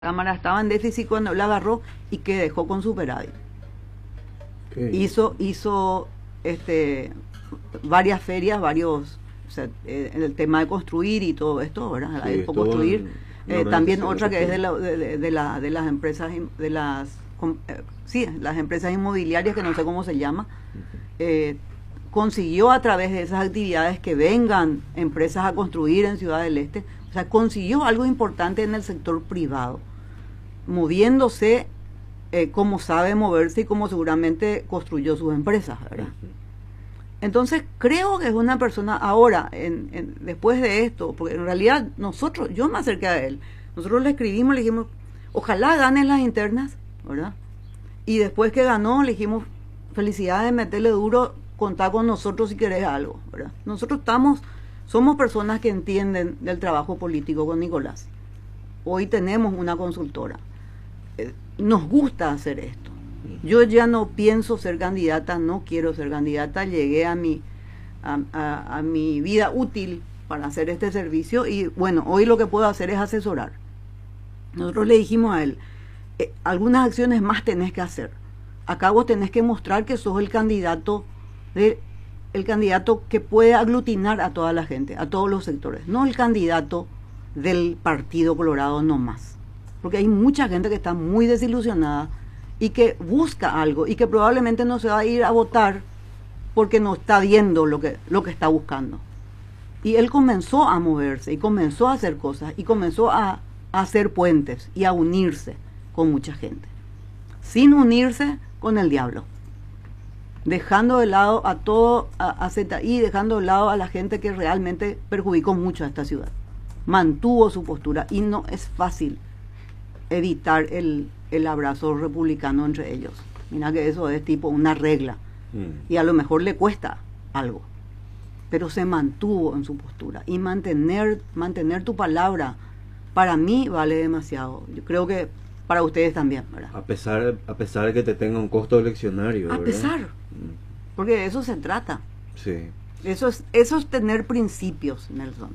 Cámara estaba en déficit cuando la agarró y que dejó con superávit. Hizo varias ferias, o sea, el tema de construir y todo esto, ¿verdad? La Expo Construir. También otra que es de las empresas, las empresas inmobiliarias, que no sé cómo se llama. Consiguió a través de esas actividades que vengan empresas a construir en Ciudad del Este. O sea, consiguió algo importante en el sector privado, moviéndose como sabe moverse y como seguramente construyó sus empresas, ¿verdad? Entonces creo que es una persona ahora, después de esto, porque en realidad yo me acerqué a él, nosotros le escribimos, le dijimos, ojalá ganen las internas, ¿verdad? Y después que ganó, le dijimos, felicidades, metele duro, contá con nosotros si querés algo, ¿verdad? Nosotros somos personas que entienden del trabajo político con Nicolás. Hoy tenemos una consultora. Nos gusta hacer esto. Yo ya no pienso ser candidata, no quiero ser candidata, llegué a mi vida útil para hacer este servicio y bueno, hoy lo que puedo hacer es asesorar. Nosotros le dijimos a él, algunas acciones más tenés que hacer. Acá vos tenés que mostrar que sos el candidato que puede aglutinar a toda la gente, a todos los sectores, no el candidato del Partido Colorado nomás. Porque hay mucha gente que está muy desilusionada y que busca algo y que probablemente no se va a ir a votar porque no está viendo lo que está buscando. Y él comenzó a moverse y comenzó a hacer cosas y comenzó a hacer puentes y a unirse con mucha gente, sin unirse con el diablo, dejando de lado a ZI, dejando de lado a la gente que realmente perjudicó mucho a esta ciudad. Mantuvo su postura y no es fácil evitar el abrazo republicano entre ellos. Mira que eso es tipo una regla y a lo mejor le cuesta algo, pero se mantuvo en su postura y mantener tu palabra para mí vale demasiado. Yo creo que para ustedes también, ¿verdad? A pesar de que te tenga un costo eleccionario, ¿verdad? A pesar, porque de eso se trata. Sí. Eso es tener principios, Nelson.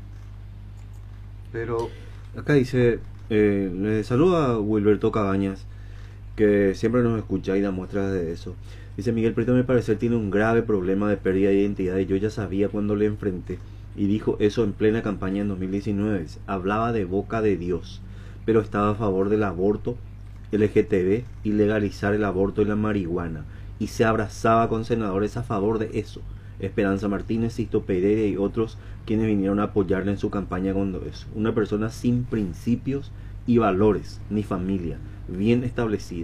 Pero acá dice, le saluda a Wilberto Cabañas, que siempre nos escucha y da muestras de eso. Dice, Miguel Prieto, a mi parecer, tiene un grave problema de pérdida de identidad y yo ya sabía cuando le enfrenté. Y dijo eso en plena campaña en 2019. Hablaba de boca de Dios, pero estaba a favor del aborto LGTB y legalizar el aborto y la marihuana. Y se abrazaba con senadores a favor de eso. Esperanza Martínez, Sisto Pereira y otros quienes vinieron a apoyarle en su campaña cuando eso. Una persona sin principios y valores, ni familia bien establecida,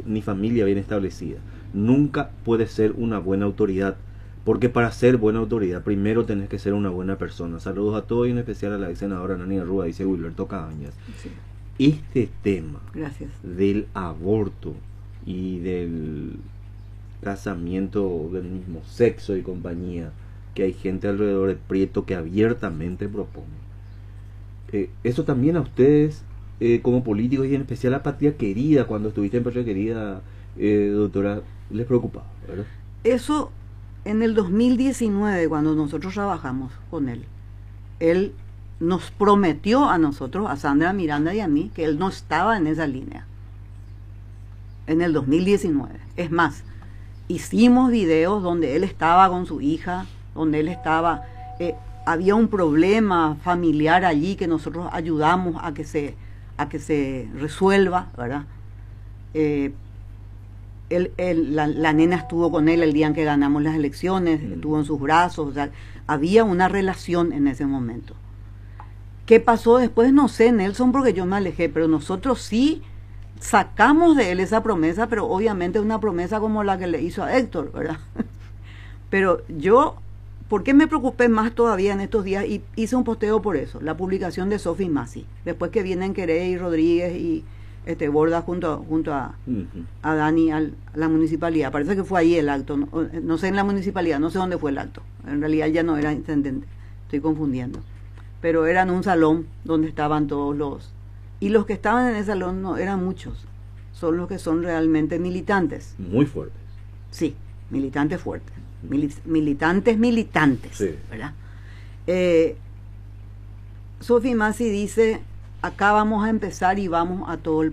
nunca puede ser una buena autoridad, porque para ser buena autoridad primero tenés que ser una buena persona. Saludos a todos y en especial a la ex senadora Nani Arrua, dice Wilberto Cabañas. Sí. Este tema del aborto y del casamiento del mismo sexo y compañía, que hay gente alrededor de Prieto que abiertamente propone. Eso también a ustedes, como políticos y en especial a Patria Querida, cuando estuviste en Patria Querida, doctora, les preocupaba, ¿verdad? Eso en el 2019, cuando nosotros trabajamos con él nos prometió a nosotros, a Sandra Miranda y a mí, que él no estaba en esa línea. En el 2019. Es más, hicimos videos donde él estaba con su hija, donde él estaba, había un problema familiar allí que nosotros ayudamos a que se resuelva, ¿verdad? La nena estuvo con él el día en que ganamos las elecciones, estuvo en sus brazos, o sea, había una relación en ese momento. ¿Qué pasó después? No sé, Nelson, porque yo me alejé, pero nosotros sí sacamos de él esa promesa, pero obviamente una promesa como la que le hizo a Héctor, ¿verdad? Pero yo, ¿por qué me preocupé más todavía en estos días? Y hice un posteo por eso, la publicación de Sofi Masi, después que vienen Querey, Rodríguez y Borda junto a Dani a la municipalidad. Parece que fue ahí el acto, no sé en la municipalidad, no sé dónde fue el acto. En realidad ya no era intendente, estoy confundiendo. Pero era en un salón donde estaban todos y los que estaban en ese salón no eran muchos, son los que son realmente militantes. Muy fuertes. Sí, militantes fuertes. Militantes, sí. ¿Verdad? Sofi Masi dice, acá vamos a empezar y vamos a todo el